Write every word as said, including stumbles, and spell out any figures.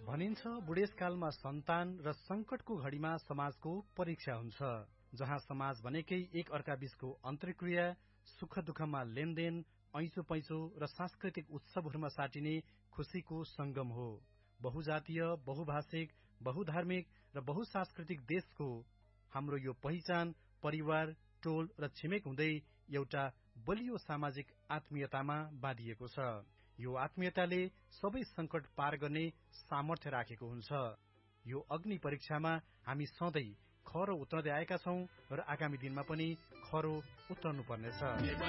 भनिन्छ बुढेसकालमा सन्तान र संकटको घड़ीमा समाजको परीक्षा हुन्छ, जहाँ समाज भनेकै एक अर्का बीचको अन्तर्क्रिया, सुख दुःखमा लेनदेन, ऐचो पैचो र सांस्कृतिक उत्सवहरूमा साटिने खुशीको संगम हो। बहुजातीय, बहुभाषिक, बहुधार्मिक र बहुसांस्कृतिक देशको हाम्रो यो पहिचान परिवार, टोल र छिमेक हुँदै एउटा बलियो सामाजिक आत्मीयतामा बाँधिएको छ। यो आत्मीयताले सबै संकट पार गर्ने सामर्थ्य राखेको हुन्छ। यो अग्नि परीक्षामा हामी सधैँ खरो उत्रदै आएका छौं र आगामी दिनमा पनि खरो उत्रनु पर्नेछ।